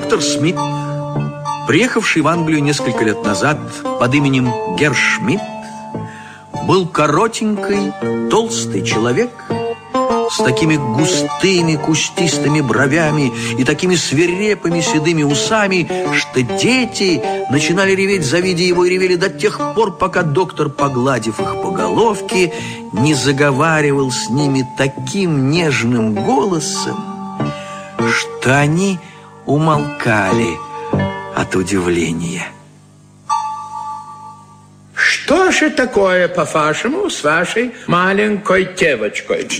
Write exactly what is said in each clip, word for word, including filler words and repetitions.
Доктор Смит, приехавший в Англию несколько лет назад под именем Герр Шмидт, был коротенький, толстый человек с такими густыми кустистыми бровями и такими свирепыми седыми усами, что дети начинали реветь, завидя его, и ревели до тех пор, пока доктор, погладив их по головке, не заговаривал с ними таким нежным голосом, что они умолкали от удивления. Что же такое, по-вашему, с вашей маленькой девочкой?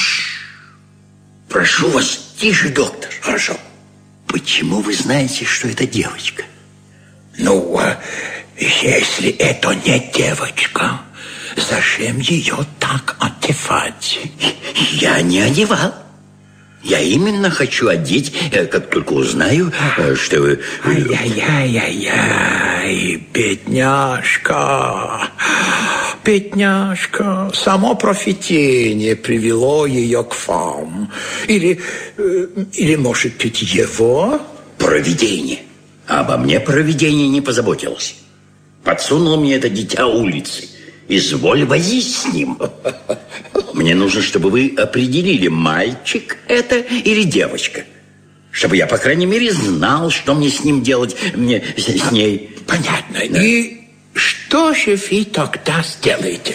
Прошу вас, тише, доктор. Хорошо. Почему вы знаете, что это девочка? Ну, если это не девочка, зачем ее так одевать? Я не одевал. Я именно хочу одеть, как только узнаю, что вы... Ай-яй-яй-яй-яй, бедняжка, бедняжка, само провидение привело ее к вам. Или, или может быть, его? Провидение. Обо мне провидение не позаботилось. Подсунул мне это дитя улицы. Изволь возись с ним. Мне нужно, чтобы вы определили, мальчик это или девочка. Чтобы я, по крайней мере, знал, что мне с ним делать, мне с, с ней. Понятно. Да. И что же вы тогда сделаете?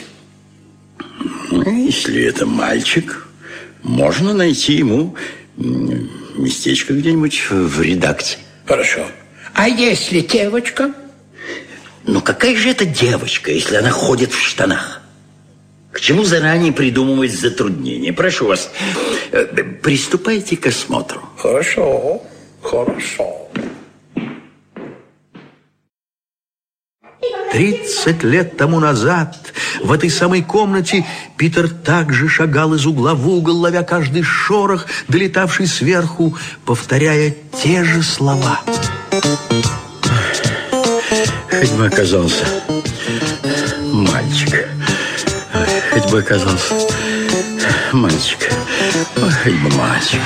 Если это мальчик, можно найти ему местечко где-нибудь в редакции. Хорошо. А если девочка? Ну, какая же это девочка, если она ходит в штанах? К чему заранее придумывать затруднения? Прошу вас, приступайте к осмотру. Хорошо, хорошо. Тридцать лет тому назад в этой самой комнате Питер также шагал из угла в угол, ловя каждый шорох, долетавший сверху, повторяя те же слова. Хоть бы оказался мальчик. Хоть бы оказался мальчик. Хоть бы мальчик.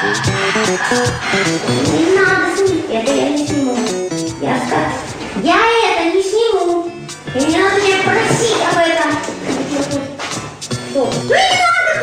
Не надо снимать. Это я не сниму. Я скажу. Я это не сниму. И не надо меня просить об этом. Что?